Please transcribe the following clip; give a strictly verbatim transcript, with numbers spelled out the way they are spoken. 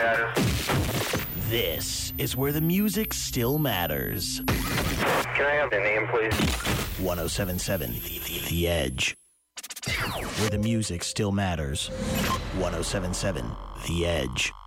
address. This is where the music still matters. Can I have the name, please? ten seventy-seven The, the Edge. Where the music still matters. ten seventy-seven The Edge.